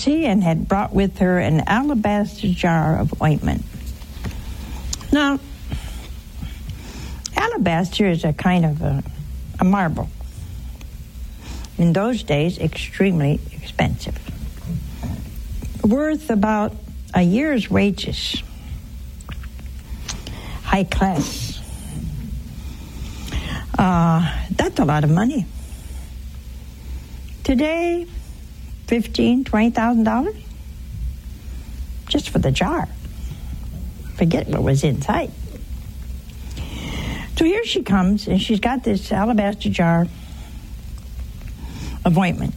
Pharisee and had brought with her an alabaster jar of ointment. Now, alabaster is a kind of a marble. In those days, extremely expensive. Worth about a year's wages. High class. That's a lot of money. Today, $15,000, $20,000 just for the jar. Forget what was inside. So here she comes, and she's got this alabaster jar of ointment.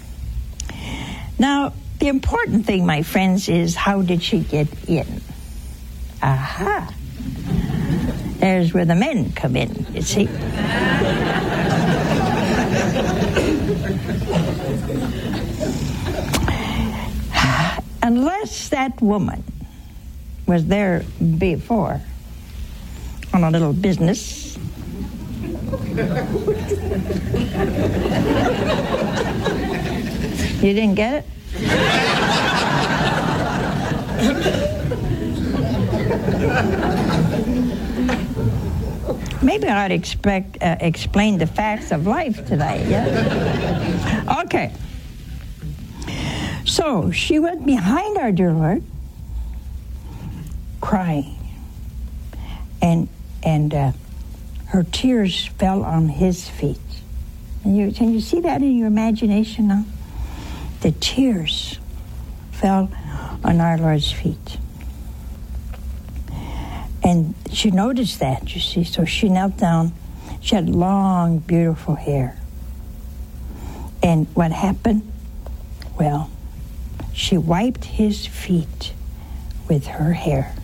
Now, the important thing, my friends, is how did she get in? Aha. There's where the men come in, you see. Unless that woman was there before on a little business. You didn't get it? Maybe I ought to explain the facts of life today, yeah? Okay. So she went behind our dear Lord, crying, and her tears fell on his feet. And can you see that in your imagination now? The tears fell on our Lord's feet. And she noticed that, you see, so she knelt down. She had long, beautiful hair. And what happened? Well, she wiped his feet with her hair.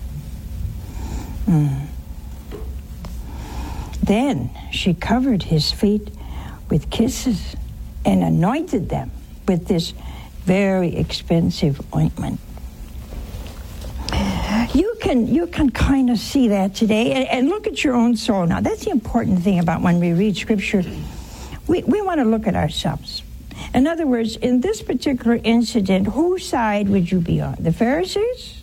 Then she covered his feet with kisses and anointed them with this very expensive ointment. You can kind of see that today, and look at your own soul. Now, that's the important thing about when we read Scripture. We want to look at ourselves. In other words, in this particular incident, whose side would you be on? The Pharisees?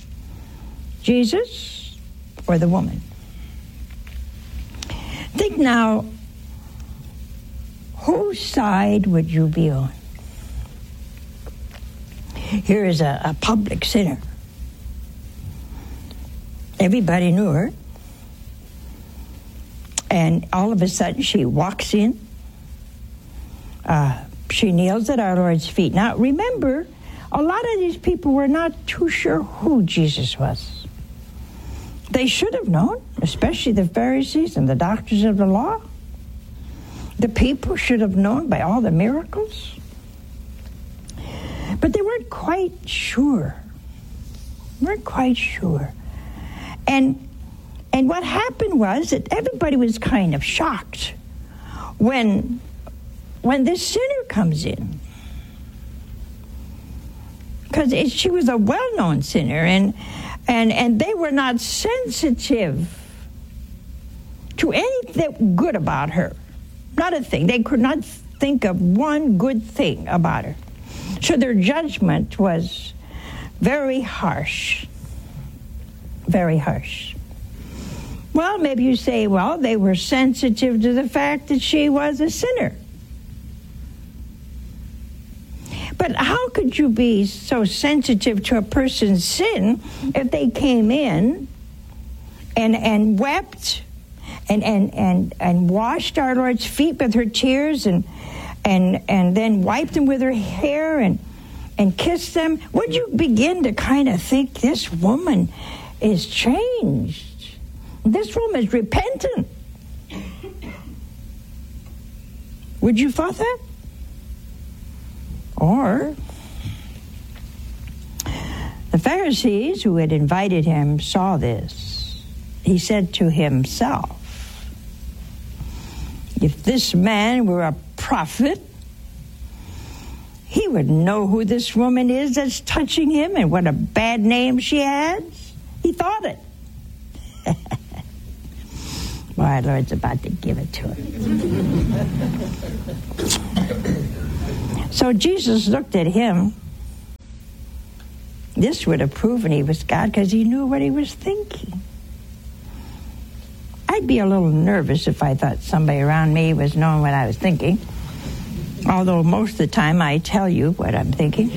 Jesus? Or the woman? Think now, whose side would you be on? Here is a public sinner. Everybody knew her. And all of a sudden she walks in. She kneels at our Lord's feet. Now remember, a lot of these people were not too sure who Jesus was. They should have known, especially the Pharisees and the doctors of the law. The people should have known by all the miracles. But they weren't quite sure. And what happened was that everybody was kind of shocked when this sinner comes in. Because she was a well-known sinner, and they were not sensitive to anything good about her. Not a thing. They could not think of one good thing about her. So their judgment was very harsh. Very harsh. Well, maybe you say, well, they were sensitive to the fact that she was a sinner. But how could you be so sensitive to a person's sin if they came in and wept and washed our Lord's feet with her tears and then wiped them with her hair and kissed them? Would you begin to kind of think this woman is changed? This woman is repentant. Would you thought that? Or the Pharisees who had invited him saw this. He said to himself, if this man were a prophet, he would know who this woman is that's touching him and what a bad name she has. He thought it. Well, our Lord's about to give it to him. So Jesus looked at him This would have proven he was God because he knew what he was thinking. I'd be a little nervous if I thought somebody around me was knowing what I was thinking, although most of the time I tell you what I'm thinking.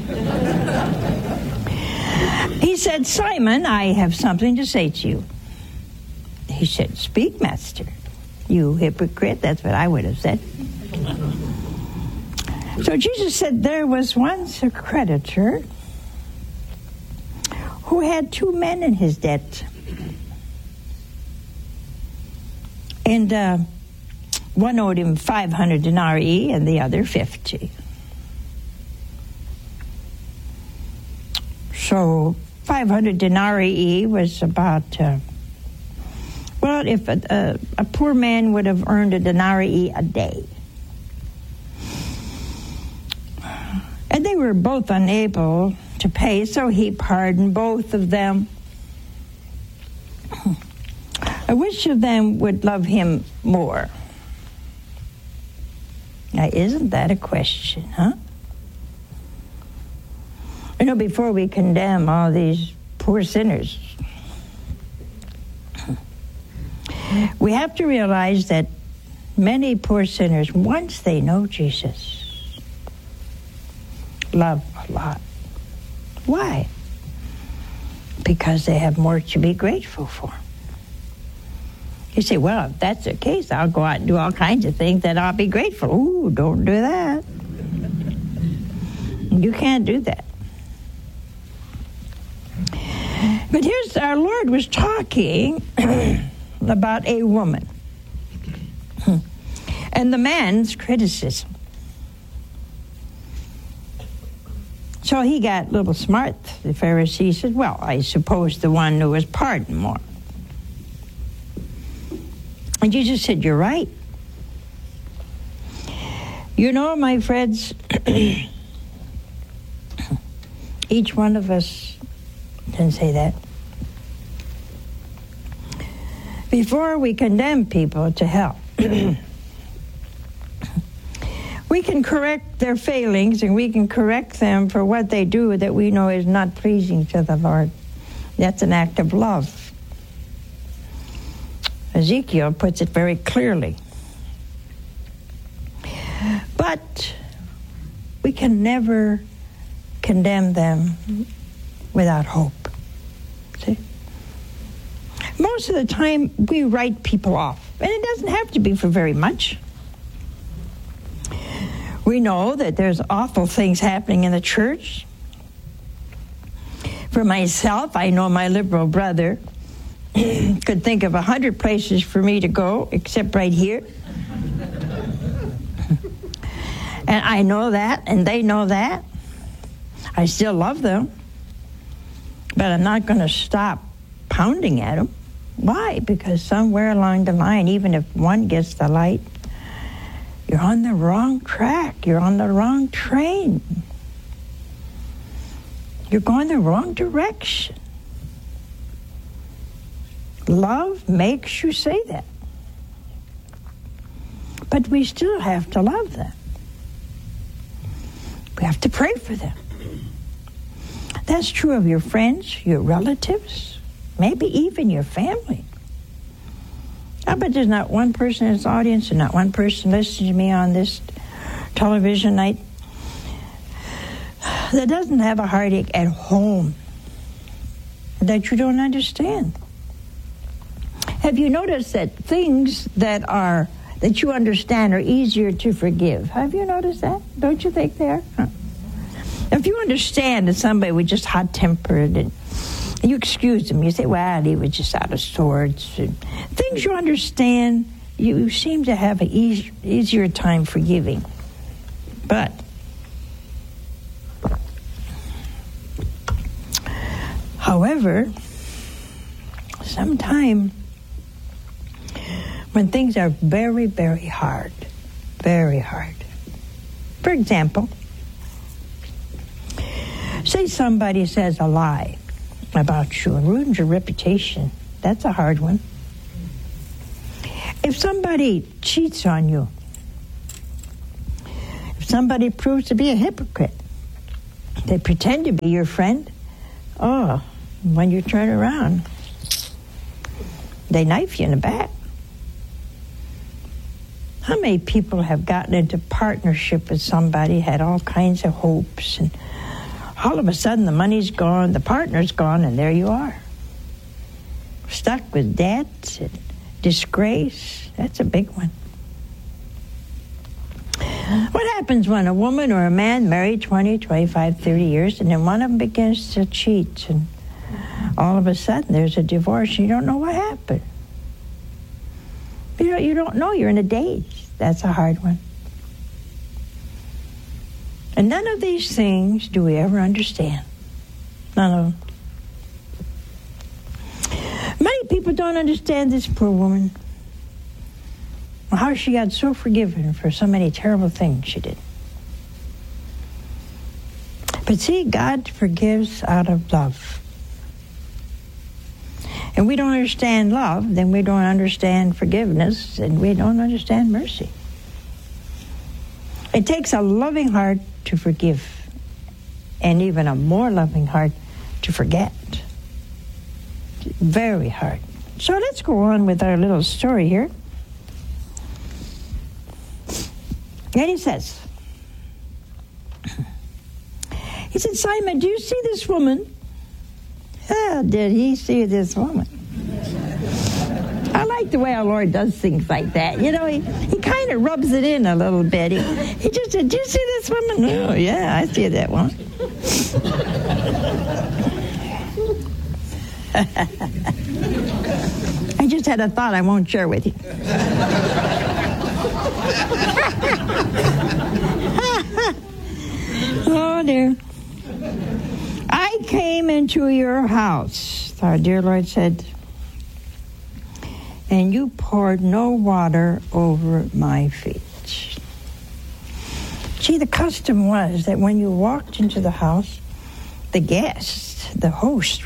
He said, Simon, I have something to say to you. He said, speak, master. You hypocrite. That's what I would have said. So Jesus said, there was once a creditor who had 2 men in his debt. And one owed him 500 denarii and the other 50. So 500 denarii was about, if a poor man would have earned a denarii a day. And they were both unable to pay, so he pardoned both of them. Which of them would love him more? Now, isn't that a question, huh? You know, before we condemn all these poor sinners, we have to realize that many poor sinners, once they know Jesus, love a lot. Why? Because they have more to be grateful for. You say, well, if that's the case, I'll go out and do all kinds of things that I'll be grateful. Ooh, don't do that. You can't do that. But here's our Lord was talking about a woman and the man's criticism. So he got a little smart. The Pharisee said, well, I suppose the one who was pardoned more. And Jesus said, you're right. You know, my friends, each one of us can say that. Before we condemn people to hell, we can correct their failings and we can correct them for what they do that we know is not pleasing to the Lord. That's an act of love. Ezekiel puts it very clearly. But we can never condemn them without hope. See? Most of the time, we write people off. And it doesn't have to be for very much. We know that there's awful things happening in the church. For myself, I know my liberal brother could think of 100 places for me to go, except right here. And I know that, and they know that. I still love them. But I'm not going to stop pounding at them. Why? Because somewhere along the line, even if one gets the light, you're on the wrong track. You're on the wrong train. You're going the wrong direction. Love makes you say that. But we still have to love them. We have to pray for them. That's true of your friends, your relatives, maybe even your family. I bet there's not one person in this audience and not one person listening to me on this television night that doesn't have a heartache at home that you don't understand. Have you noticed that things that you understand are easier to forgive? Have you noticed that? Don't you think they are? Huh. If you understand that somebody was just hot-tempered and you excuse them, you say, well, he was just out of sorts. And things you understand, you seem to have an easier time forgiving. But however, sometimes when things are very, very hard, for example, say somebody says a lie about you and ruins your reputation. That's a hard one. If somebody cheats on you, if somebody proves to be a hypocrite, they pretend to be your friend. Oh, when you turn around, they knife you in the back. How many people have gotten into partnership with somebody, had all kinds of hopes, and all of a sudden the money's gone, the partner's gone, and there you are. Stuck with debts and disgrace. That's a big one. What happens when a woman or a man married 20, 25, 30 years, and then one of them begins to cheat, and all of a sudden there's a divorce, and you don't know what happened? You don't know. You're in a daze. That's a hard one. And none of these things do we ever understand. None of them. Many people don't understand this poor woman. How she got so forgiven for so many terrible things she did. But see, God forgives out of love. And we don't understand love, then we don't understand forgiveness, and we don't understand mercy. It takes a loving heart to forgive, and even a more loving heart to forget. Very hard. So let's go on with our little story here. And he says, Simon, do you see this woman? Ah, did he see this woman? I like the way our Lord does things like that. You know, he kind of rubs it in a little bit. He just said, do you see this woman? Oh, yeah, I see that one. I just had a thought I won't share with you. Oh, dear. I came into your house, our dear Lord said, and you poured no water over my feet. See, the custom was that when you walked into the house, the host,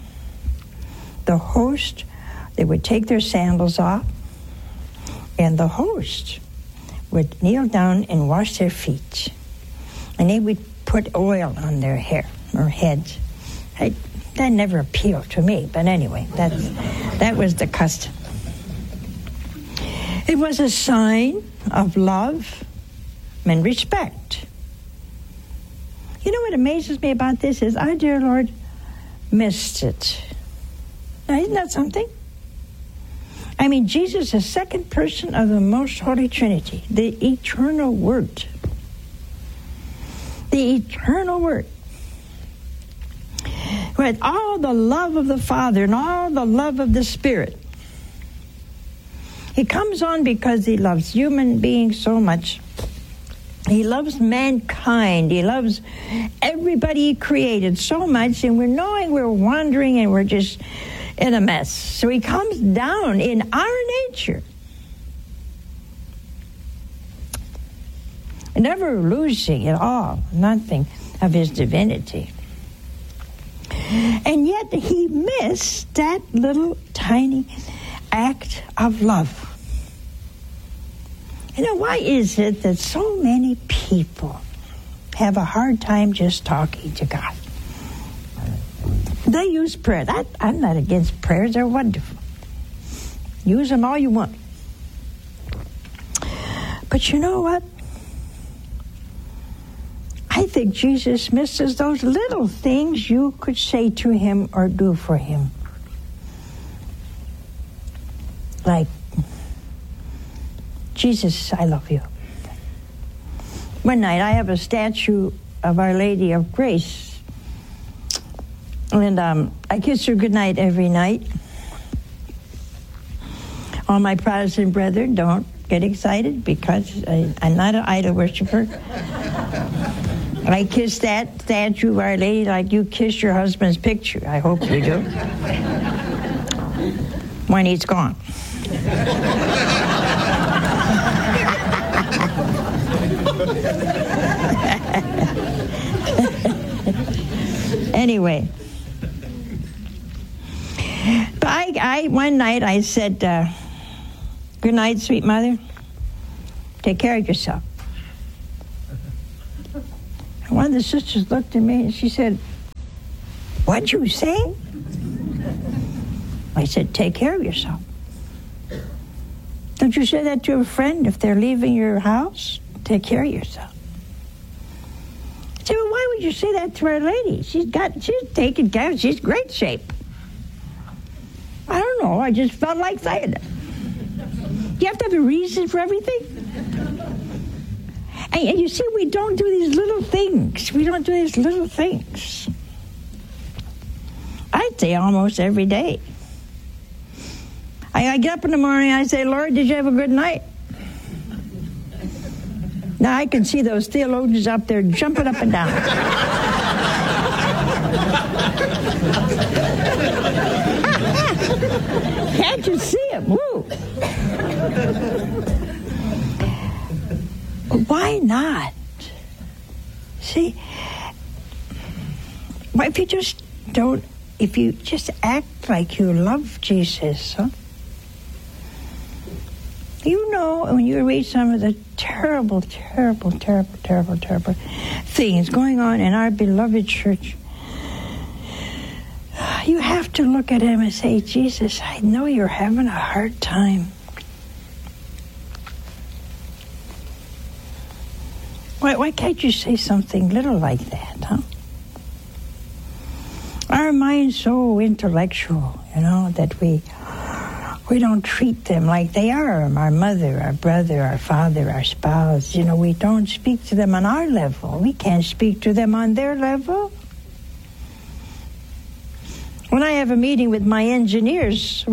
they would take their sandals off, and the host would kneel down and wash their feet. And they would put oil on their hair or heads. That never appealed to me, but anyway, that was the custom. It was a sign of love and respect. You know what amazes me about this is our dear Lord missed it. Now, isn't that something? I mean, Jesus is the second person of the most holy Trinity, the eternal Word. The eternal Word. With all the love of the Father and all the love of the Spirit. He comes on because he loves human beings so much. He loves mankind. He loves everybody he created so much, and we're knowing we're wandering and we're just in a mess. So he comes down in our nature. Never losing at all, nothing of his divinity. And yet he missed that little tiny act of love. You know, why is it that so many people have a hard time just talking to God? They use prayer. I'm not against prayers. They're wonderful. Use them all you want. But you know what? I think Jesus misses those little things you could say to him or do for him. Like, Jesus, I love you. One night, I have a statue of Our Lady of Grace. And I kiss her goodnight every night. All my Protestant brethren, don't get excited because I'm not an idol worshiper. I kiss that statue of Our Lady like you kiss your husband's picture. I hope you do. When he's gone. Anyway. But I one night I said, good night, sweet mother. Take care of yourself. And one of the sisters looked at me and she said, What'd you say? I said, take care of yourself. Don't you say that to a friend if they're leaving your house? Take care of yourself. I said, well, why would you say that to our lady? She's taken care of, she's great shape. I don't know, I just felt like saying it. You have to have a reason for everything. And you see, we don't do these little things. We don't do these little things. I'd say almost every day. I get up in the morning, I say, Lord, did you have a good night? Now I can see those theologians up there jumping up and down. Can't you see it? Woo! Why not? See, if you just act like you love Jesus, huh? You know, when you read some of the terrible things going on in our beloved church, you have to look at him and say, Jesus, I know you're having a hard time. Why can't you say something little like that, huh? Our mind's so intellectual, that we don't treat them like they are. Our mother, our brother, our father, our spouse. We don't speak to them on our level. We can't speak to them on their level. When I have a meeting with our engineers,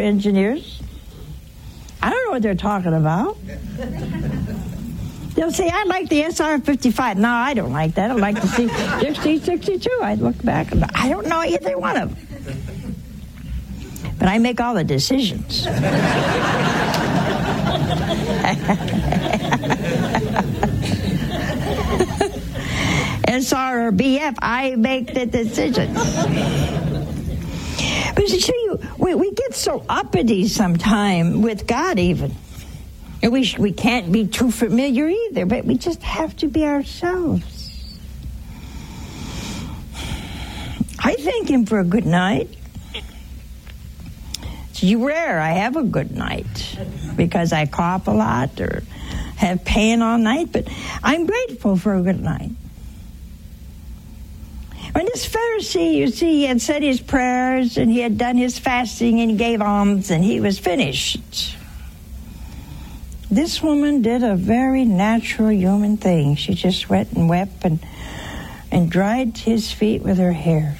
I don't know what they're talking about. They'll say, I like the SR-55. No, I don't like that. I like the C-62. I look back and I don't know either one of them. But I make all the decisions. SR or BF, I make the decisions. But you see, we get so uppity sometime with God even. And we can't be too familiar either, but we just have to be ourselves. I thank him for a good night. It's rare I have a good night because I cough a lot or have pain all night, but I'm grateful for a good night. When this Pharisee, you see, he had said his prayers and he had done his fasting and he gave alms and he was finished. This woman did a very natural human thing. She just went and wept and dried his feet with her hair.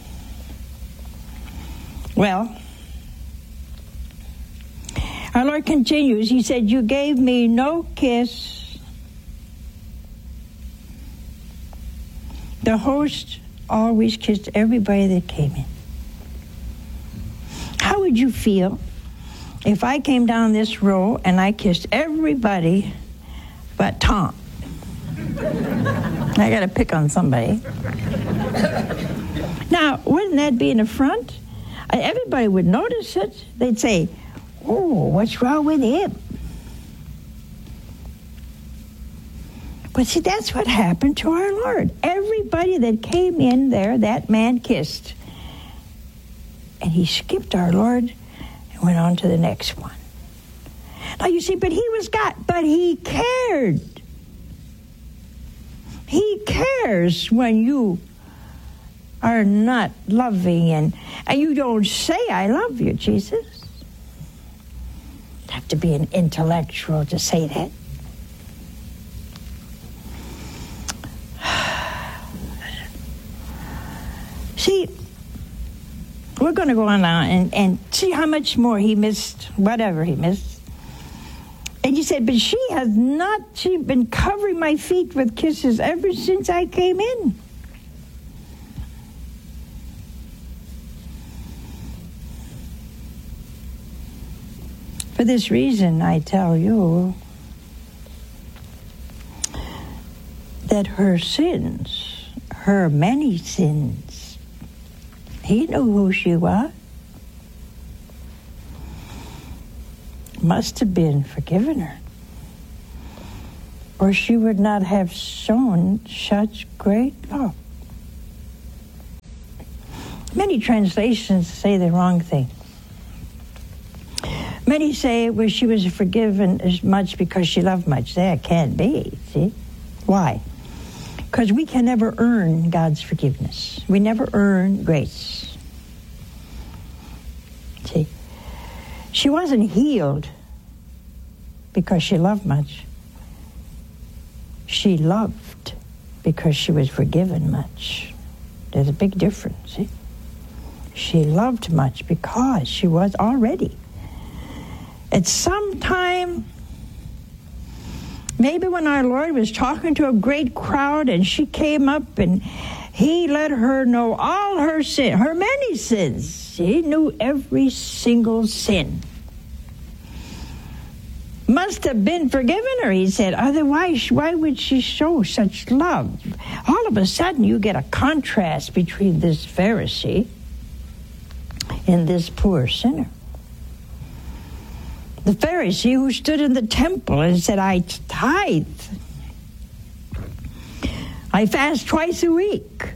Well, our Lord continues. He said, you gave me no kiss. The host always kissed everybody that came in. How would you feel if I came down this row and I kissed everybody but Tom? I got to pick on somebody. Now, wouldn't that be in the front? Everybody would notice it. They'd say, oh, what's wrong with him? But see, that's what happened to our Lord. Everybody that came in there, that man kissed. And he skipped our Lord and went on to the next one. Now you see, but he cared. He cares when you are not loving and you don't say, I love you, Jesus. You have to be an intellectual to say that. See, we're going to go on now and see how much more he missed, whatever he missed. And he said, but she's been covering my feet with kisses ever since I came in. For this reason, I tell you that her sins, her many sins, he knew who she was, must have been forgiven her, or she would not have shown such great love. Many translations say the wrong thing. Many say, well, she was forgiven as much because she loved much. That can't be, see? Why? Because we can never earn God's forgiveness. We never earn grace. See? She wasn't healed because she loved much. She loved because she was forgiven much. There's a big difference, see? She loved much because she was already. At some time, maybe when our Lord was talking to a great crowd and she came up and he let her know all her sin, her many sins. He knew every single sin. Must have been forgiven her, he said. Otherwise, why would she show such love? All of a sudden, you get a contrast between this Pharisee and this poor sinner. The Pharisee who stood in the temple and said, I tithe. I fast twice a week.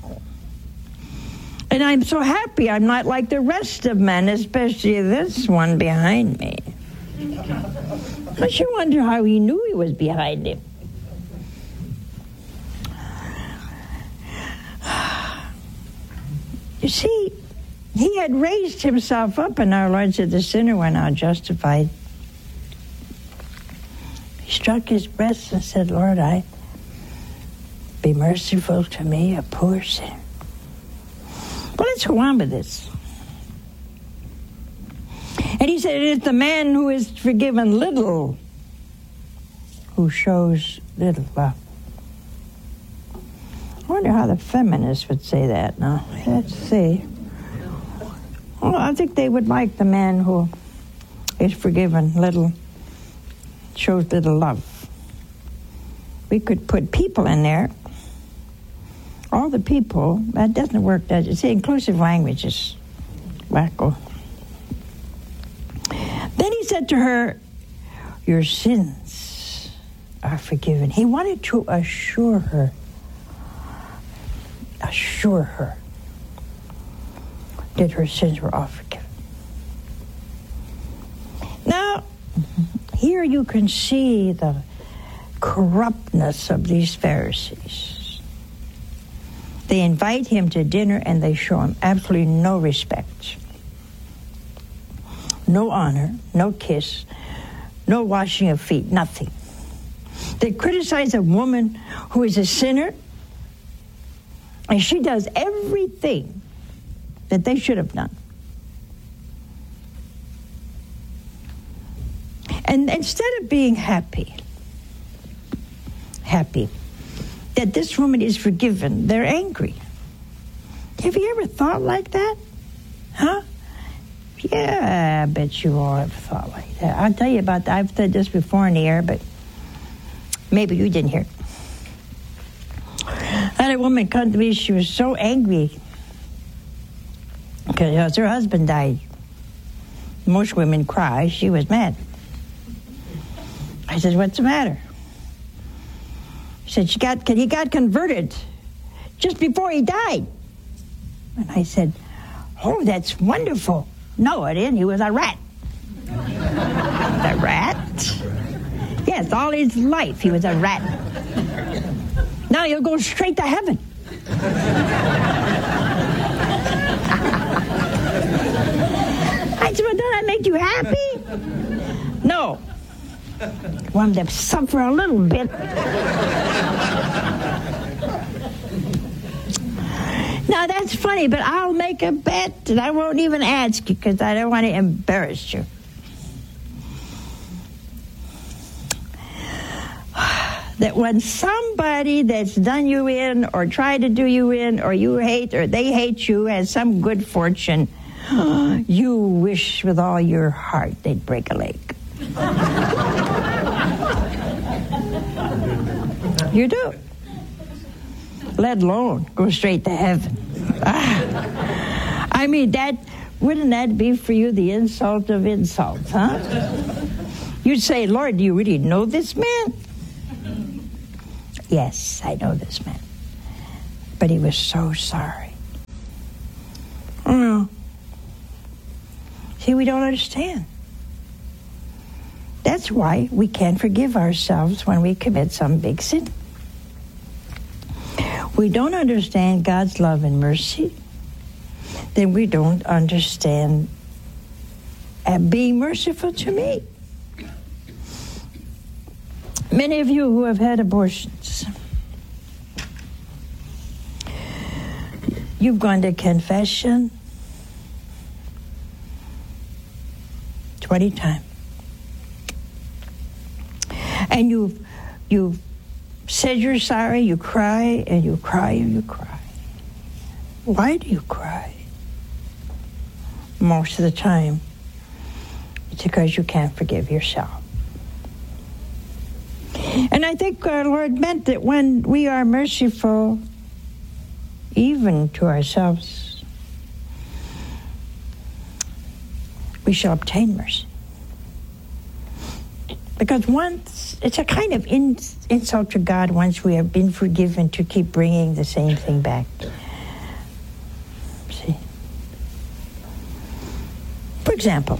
And I'm so happy I'm not like the rest of men, especially this one behind me. But you wonder how he knew he was behind him. You see, he had raised himself up, and our Lord said, the sinner were now justified. He struck his breast and said, Lord, be merciful to me, a poor sinner. Well, let's go on with this. And he said, it's the man who is forgiven little who shows little love. I wonder how the feminists would say that now. Let's see. Well, I think they would like the man who is forgiven little, shows little love. We could put people in there. All the people, that doesn't work, does it? See, inclusive language is wacko. Then he said to her, your sins are forgiven. He wanted to assure her that her sins were all forgiven. Now, here you can see the corruptness of these Pharisees. They invite him to dinner and they show him absolutely no respect. No honor, no kiss, no washing of feet, nothing. They criticize a woman who is a sinner, and she does everything that they should have done. And instead of being happy that this woman is forgiven, they're angry. Have you ever thought like that? Huh? Yeah, I bet you all have thought like that. I'll tell you about that. I've said this before in the air, but maybe you didn't hear it. I had a woman come to me. She was so angry because her husband died. Most women cry. She was mad. I said, what's the matter? She said, he got converted just before he died. And I said, oh, that's wonderful. No, it didn't. He was a rat. A rat? Yes, all his life he was a rat. Now he'll go straight to heaven. I said, well, doesn't that make you happy? No. I want him to suffer a little bit. Now, that's funny, but I'll make a bet, and I won't even ask you because I don't want to embarrass you. That when somebody that's done you in or tried to do you in or you hate or they hate you has some good fortune, you wish with all your heart they'd break a leg. You do. Let alone go straight to heaven. I mean, wouldn't that be for you the insult of insults, huh? You'd say, Lord, do you really know this man? Yes, I know this man. But he was so sorry. See, we don't understand. That's why we can't forgive ourselves when we commit some big sin. We don't understand God's love and mercy, then we don't understand being merciful to me. Many of you who have had abortions, you've gone to confession 20 times. And you've said you're sorry, you cry, and you cry, and you cry. Why do you cry? Most of the time, it's because you can't forgive yourself. And I think our Lord meant that when we are merciful, even to ourselves, we shall obtain mercy. Because once, it's a kind of insult to God once we have been forgiven to keep bringing the same thing back. See? For example,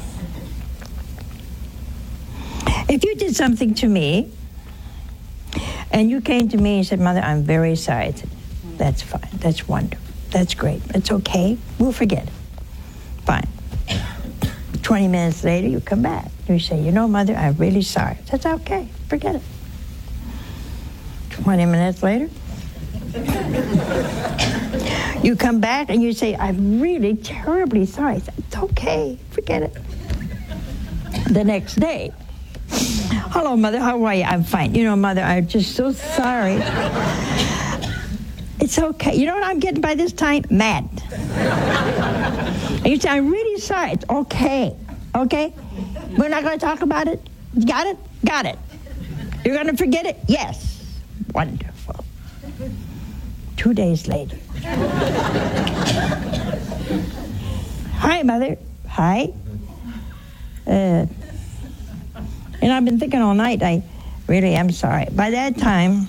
if you did something to me, and you came to me and said, Mother, I'm very sorry. I said, that's fine. That's wonderful. That's great. It's okay. We'll forget it. Fine. 20 minutes later, you come back. You say, you know, Mother, I'm really sorry. That's okay. Forget it. 20 minutes later, you come back and you say, I'm really terribly sorry. It's okay. Forget it. The next day, hello, Mother, how are you? I'm fine. You know, Mother, I'm just so sorry. It's okay. You know what I'm getting by this time? Mad. And you say, I'm really sorry. It's okay. Okay? We're not going to talk about it? Got it? Got it. You're going to forget it? Yes. Wonderful. 2 days later. Hi, Mother. Hi. And I've been thinking all night, I really am sorry. By that time,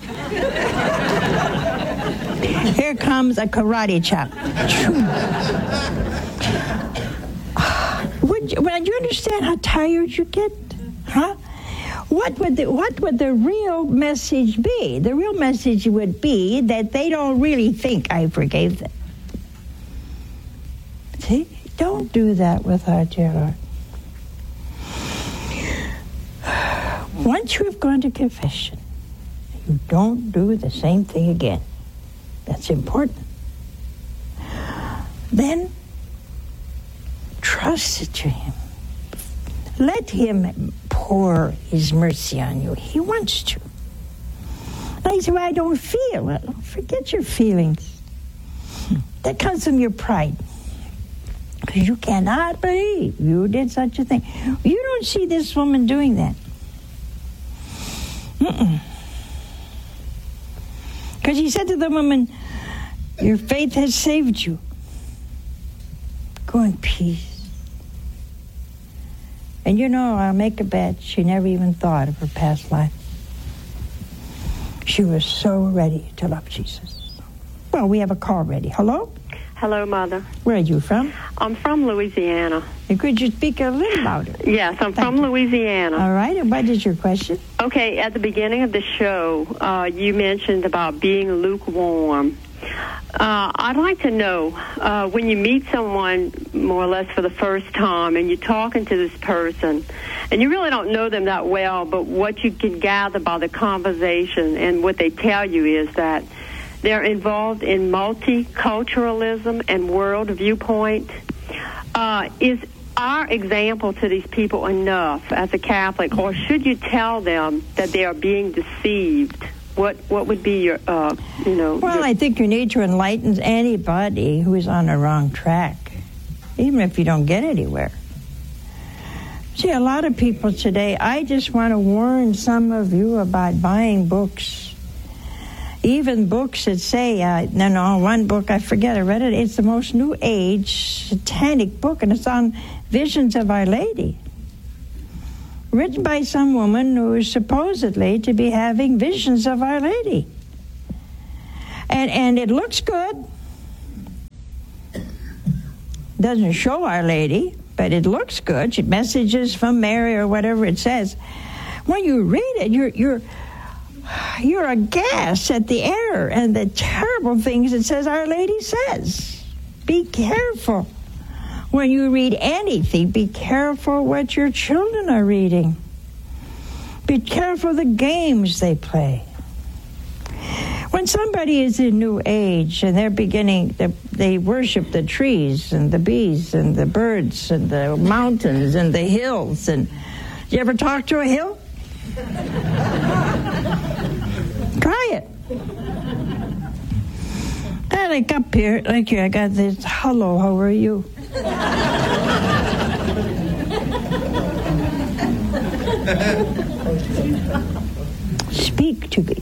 here comes a karate chop. Would you understand how tired you get? Huh? What would the real message be? The real message would be that they don't really think I forgave them. See? Don't do that with our dear Lord. Once you have gone to confession, you don't do the same thing again. That's important. Then trust it to Him. Let Him pour His mercy on you. He wants to. And you say, well, I don't feel. Well, forget your feelings. That comes from your pride. Because you cannot believe you did such a thing. You don't see this woman doing that. Because He said to the woman, your faith has saved you. Go in peace. And you know, I'll make a bet, she never even thought of her past life. She was so ready to love Jesus. Well, we have a call ready. Hello? Hello, Mother. Where are you from? I'm from Louisiana. And could you speak a little louder? Yes, I'm from Louisiana. All right, and what is your question? Okay, at the beginning of the show, you mentioned about being lukewarm. I'd like to know, when you meet someone more or less for the first time and you're talking to this person, and you really don't know them that well, but what you can gather by the conversation and what they tell you is that they're involved in multiculturalism and world viewpoint. Is our example to these people enough as a Catholic, or should you tell them that they are being deceived? What would be your, Well, I think you need to enlighten anybody who is on the wrong track, even if you don't get anywhere. See, a lot of people today, I just want to warn some of you about buying books. Even books that say, one book, I forget, I read it, it's the most New Age satanic book, and it's on visions of Our Lady. Written by some woman who is supposedly to be having visions of Our Lady. And it looks good. Doesn't show Our Lady, but it looks good. Messages from Mary or whatever it says. When you read it, you're aghast at the error and the terrible things it says Our Lady says. Be careful. When you read anything, be careful what your children are reading. Be careful the games they play. When somebody is in New Age and they worship the trees and the bees and the birds and the mountains and the hills. And you ever talk to a hill? Try it. Like up here, like here, I got this, hello, how are you? Speak to me.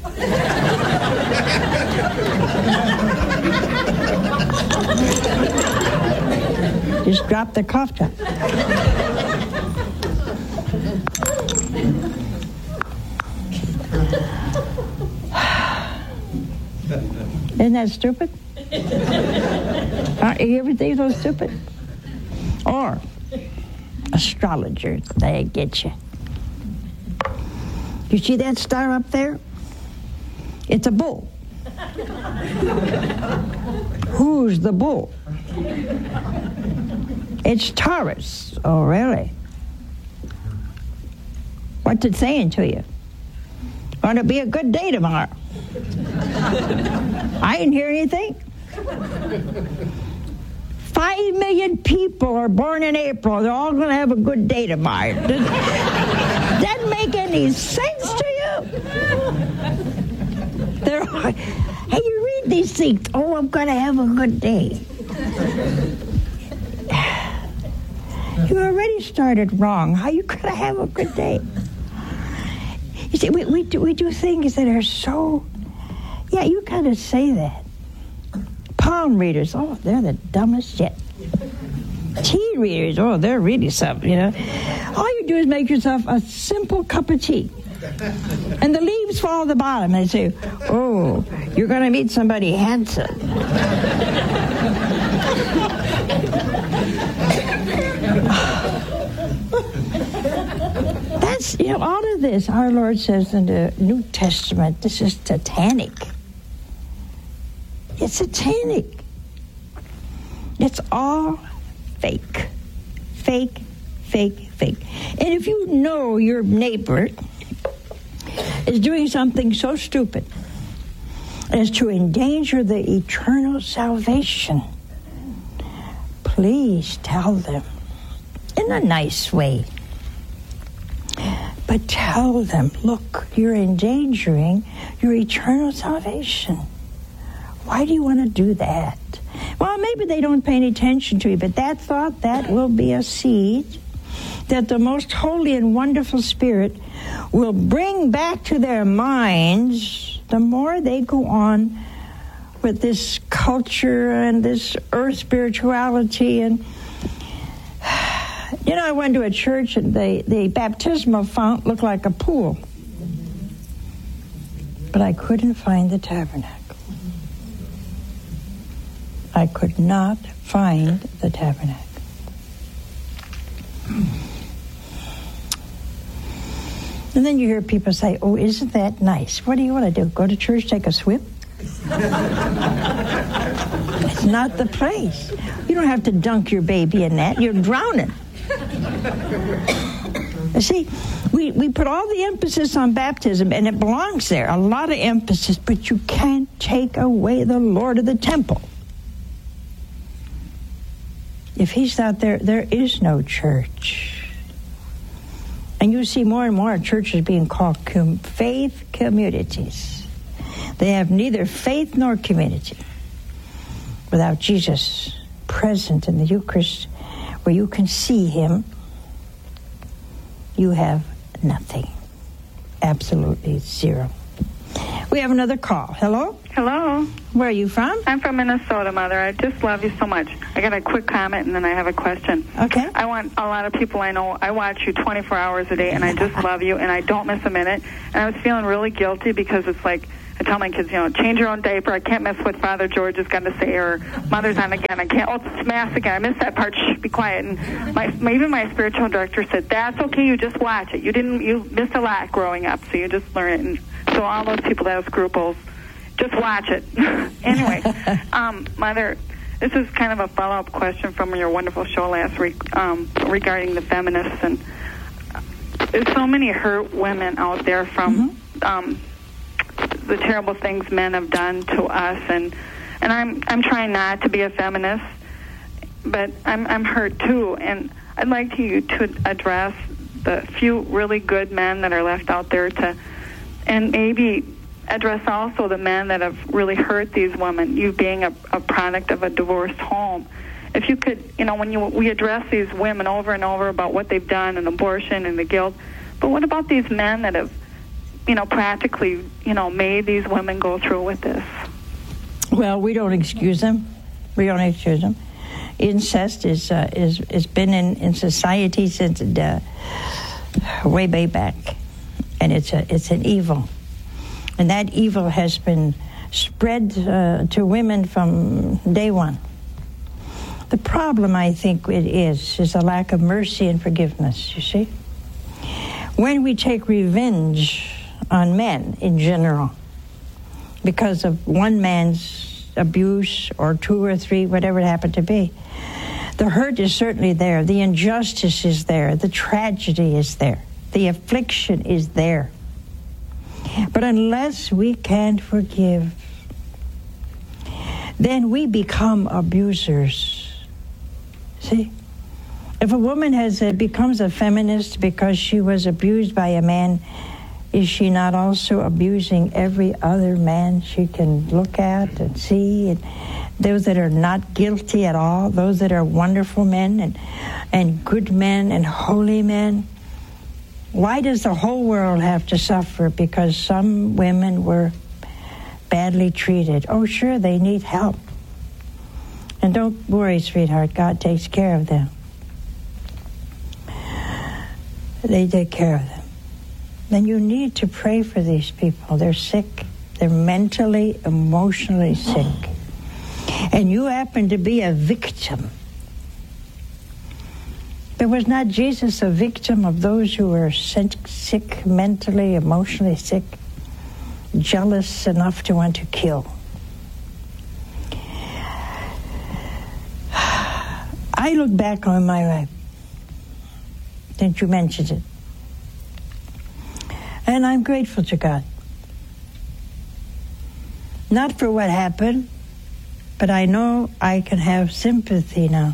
Just drop the cough drop. Isn't that stupid? You ever think so stupid? Or astrologers, they get you. You see that star up there? It's a bull. Who's the bull? It's Taurus. Oh, really? What's it saying to you? Going to be a good day tomorrow. I didn't hear anything. 5 million people are born in April. They're all going to have a good day tomorrow. Does that make any sense to you? Hey, you read these things. Oh, I'm going to have a good day. You already started wrong. How you going to have a good day? You see, we do things that are so... Yeah, you kind of say that. Palm readers, oh, they're the dumbest yet. Tea readers, oh, they're really something, you know. All you do is make yourself a simple cup of tea. And the leaves fall at the bottom. And they say, oh, you're going to meet somebody handsome. That's, you know, all of this, our Lord says in the New Testament, this is satanic. It's satanic. It's all fake. Fake, fake, fake. And if you know your neighbor is doing something so stupid as to endanger the eternal salvation, please tell them in a nice way. But tell them, look, you're endangering your eternal salvation. Why do you want to do that? Well, maybe they don't pay any attention to you, but that thought, that will be a seed that the most holy and wonderful Spirit will bring back to their minds the more they go on with this culture and this earth spirituality. And, you know, I went to a church and the baptismal fount looked like a pool. But I couldn't find the tabernacle. I could not find the tabernacle. And then you hear people say, oh, isn't that nice? What do you want to do? Go to church, take a swim? It's not the place. You don't have to dunk your baby in that. You're drowning. You see, we put all the emphasis on baptism, and it belongs there, a lot of emphasis, but you can't take away the Lord of the temple. If he's not there, there is no church. And you see more and more churches being called faith communities. They have neither faith nor community without Jesus present in the Eucharist, where you can see him. You have nothing. Absolutely zero. We have another call. Hello? Hello. Where are you from? I'm from Minnesota, Mother. I just love you so much. I got a quick comment, and then I have a question. Okay. I want a lot of people I know. I watch you 24 hours a day, and I just love you, and I don't miss a minute. And I was feeling really guilty because it's like I tell my kids, change your own diaper. I can't miss what Father George is going to say, or Mother's on again. I can't. Oh, it's Mass again. I missed that part. Shh, be quiet. And even my spiritual director said, that's okay. You just watch it. You missed a lot growing up, so you just learn it. And so all those people that have scruples, just watch it. Anyway, Mother, this is kind of a follow-up question from your wonderful show last week regarding the feminists. And there's so many hurt women out there from the terrible things men have done to us, and I'm trying not to be a feminist, but I'm hurt too, and I'd like you to address the few really good men that are left out there and maybe address also the men that have really hurt these women, you being a product of a divorced home. If you could, when we address these women over and over about what they've done and abortion and the guilt, but what about these men that have practically, made these women go through with this? Well, we don't excuse them. We don't excuse them. Incest is been in society since way back, and it's an evil, and that evil has been spread to women from day one. The problem, I think, it is a lack of mercy and forgiveness. You see, when we take revenge on men in general because of one man's abuse or two or three, whatever it happened to be, the hurt is certainly there. The injustice is there. The tragedy is there. The affliction is there. But unless we can forgive, then we become abusers. See? If a woman becomes a feminist because she was abused by a man, is she not also abusing every other man she can look at and see? And those that are not guilty at all, those that are wonderful men and good men and holy men. Why does the whole world have to suffer because some women were badly treated? Oh, sure, they need help. And don't worry, sweetheart, God takes care of them. They take care of them. Then you need to pray for these people. They're sick. They're mentally, emotionally sick. And you happen to be a victim. But was not Jesus a victim of those who were sick, mentally, emotionally sick, jealous enough to want to kill? I look back on my life since you mentioned it. And I'm grateful to God. Not for what happened, but I know I can have sympathy now.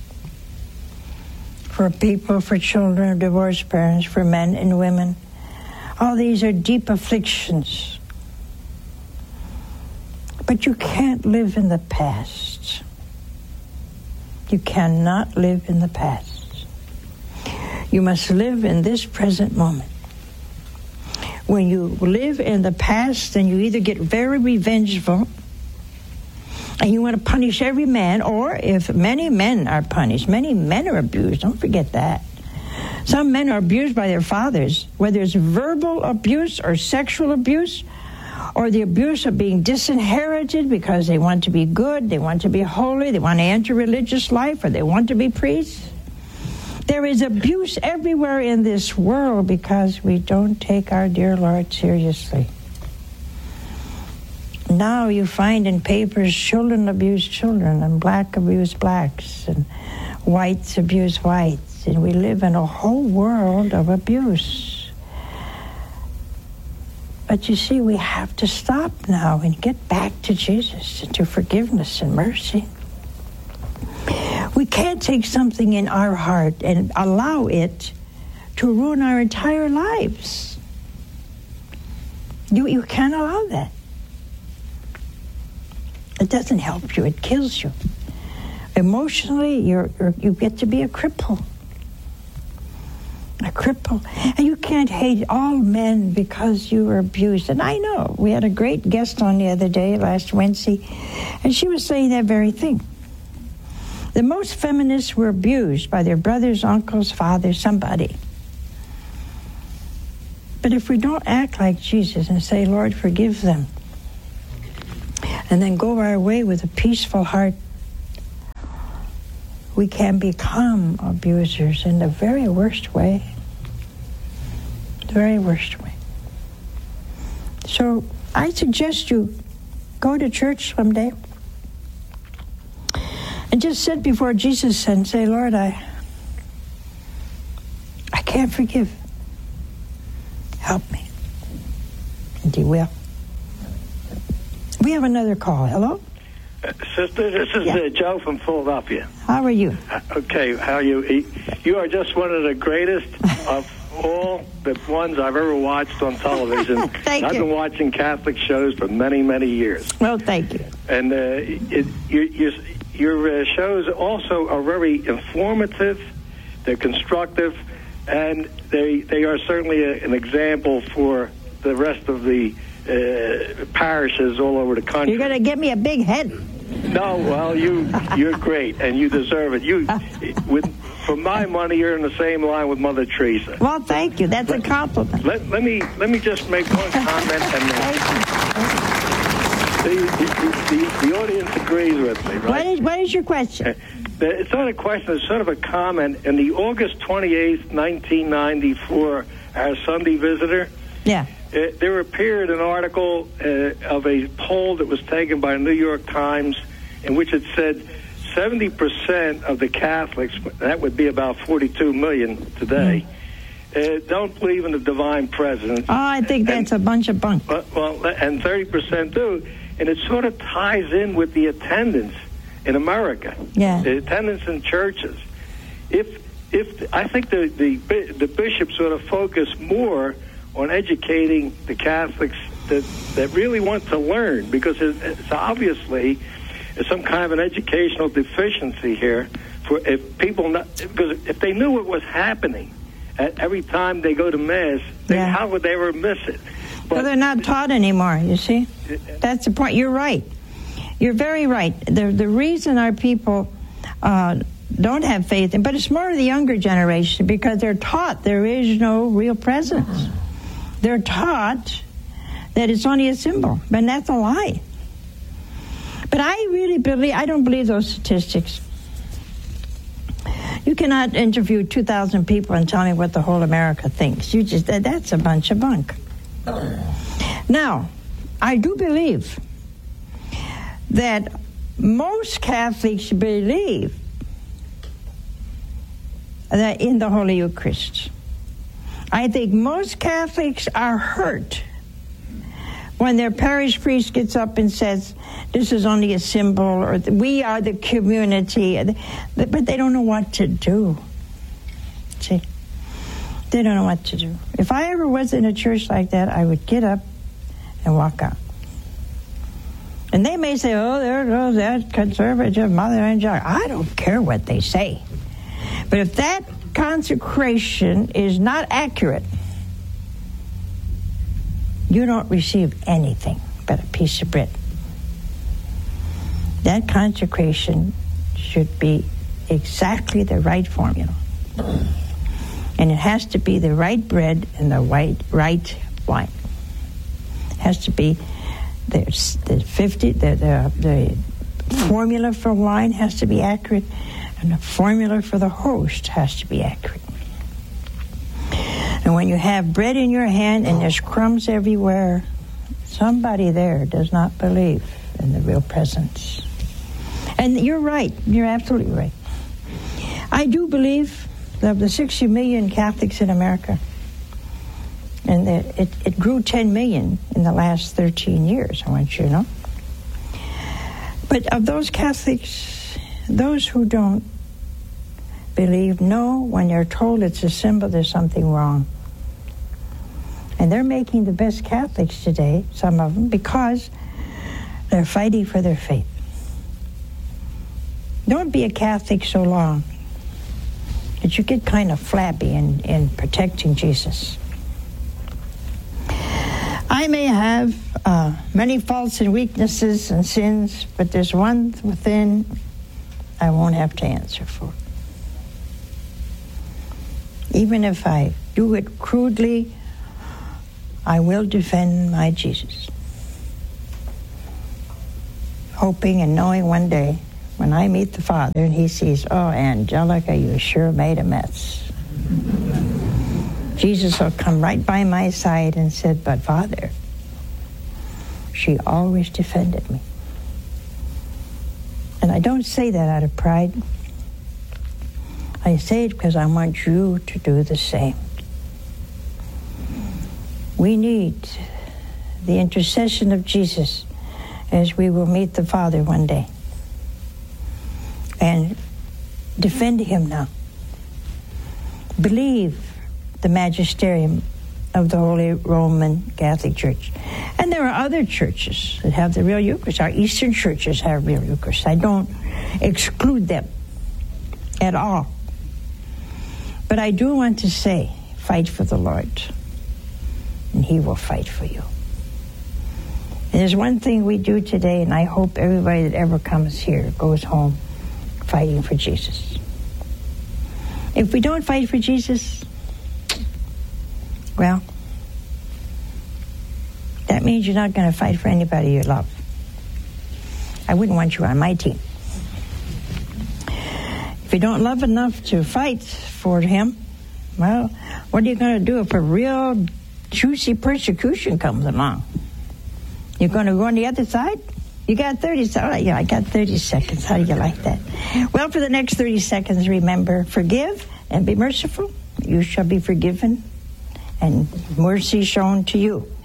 For people, for children, divorced parents, for men and women. All these are deep afflictions. But you can't live in the past. You cannot live in the past. You must live in this present moment. When you live in the past, then you either get very revengeful and you want to punish every man, or if many men are punished, many men are abused, don't forget that. Some men are abused by their fathers, whether it's verbal abuse or sexual abuse, or the abuse of being disinherited because they want to be good, they want to be holy, they want to enter religious life, or they want to be priests. There is abuse everywhere in this world because we don't take our dear Lord seriously. Now you find in papers children abuse children, and black abuse blacks, and whites abuse whites, and we live in a whole world of abuse. But you see, we have to stop now and get back to Jesus and to forgiveness and mercy. We can't take something in our heart and allow it to ruin our entire lives. You can't allow that. It doesn't help you. It kills you. Emotionally, you get to be a cripple. A cripple. And you can't hate all men because you were abused. And I know. We had a great guest on the other day, last Wednesday, and she was saying that very thing. The most feminists were abused by their brothers, uncles, fathers, somebody. But if we don't act like Jesus and say, Lord, forgive them, and then go our way with a peaceful heart, we can become abusers in the very worst way. The very worst way. So I suggest you go to church someday and just sit before Jesus and say, Lord, I can't forgive. Help me. And he will. We have another call. Hello? Sister, this is Joe from Philadelphia. How are you? Okay, how are you? You are just one of the greatest of all the ones I've ever watched on television. Thank I've you. been watching Catholic shows for many, many years. Well, thank you. And your shows also are very informative, they're constructive, and they are certainly an example for the rest of the parishes all over the country. You're going to give me a big head. No, well, you're great, and you deserve it. For my money, you're in the same line with Mother Teresa. Well, thank you. That's a compliment. Let me just make one comment, and the audience agrees with me, right? What is your question? It's not a question. It's sort of a comment. In the August 28th, 1994, our Sunday Visitor, there appeared an article of a poll that was taken by the New York Times in which it said 70% of the Catholics, that would be about 42 million today, don't believe in the divine presence. Oh, I think that's a bunch of bunk. Well, and 30% do. And it sort of ties in with the attendance in America. Yeah. The attendance in churches. If I think the bishops sort of focus more on educating the Catholics that really want to learn, because it's obviously some kind of an educational deficiency here. Because if they knew what was happening every time they go to Mass, how would they ever miss it? Well, they're not taught anymore, you see? That's the point. You're right. You're very right. The reason our people don't have faith, but it's more of the younger generation, because they're taught there is no real presence. They're taught that it's only a symbol, and that's a lie. But I don't believe those statistics. You cannot interview 2,000 people and tell me what the whole America thinks. That's a bunch of bunk. Now, I do believe that most Catholics believe that in the Holy Eucharist. I think most Catholics are hurt when their parish priest gets up and says, this is only a symbol, or we are the community, but they don't know what to do. See? They don't know what to do. If I ever was in a church like that, I would get up and walk out. And they may say, oh, there goes that conservative Mother Angelica. I don't care what they say. But if that consecration is not accurate, you don't receive anything but a piece of bread. That consecration should be exactly the right formula. And it has to be the right bread and the right wine. It has to be the formula for wine has to be accurate, and the formula for the host has to be accurate. And when you have bread in your hand and there's crumbs everywhere, somebody there does not believe in the real presence. And you're right. You're absolutely right. I do believe of the 60 million Catholics in America, and it grew 10 million in the last 13 years, I want you to know. But of those Catholics, those who don't believe know when they're told it's a symbol, there's something wrong. And they're making the best Catholics today, some of them, because they're fighting for their faith. Don't be a Catholic so long that you get kind of flabby in protecting Jesus. I may have many faults and weaknesses and sins, but there's one within I won't have to answer for. Even if I do it crudely, I will defend my Jesus. hoping and knowing one day when I meet the Father and he sees, oh, Angelica, you sure made a mess. Jesus will come right by my side and said, but Father, she always defended me. And I don't say that out of pride. I say it because I want you to do the same. We need the intercession of Jesus as we will meet the Father one day. And defend him now. Believe the magisterium of the Holy Roman Catholic Church. And there are other churches that have the real Eucharist. Our Eastern churches have real Eucharist. I don't exclude them at all. But I do want to say, fight for the Lord, and he will fight for you. And there's one thing we do today, and I hope everybody that ever comes here goes home fighting for Jesus. If we don't fight for Jesus, well, that means you're not going to fight for anybody you love. I wouldn't want you on my team. If you don't love enough to fight for him, well, what are you going to do if a real juicy persecution comes along? You're going to go on the other side? You got 30 seconds. Yeah, I got 30 seconds. How do you like that? Well, for the next 30 seconds, remember, forgive and be merciful. You shall be forgiven, and mercy shown to you.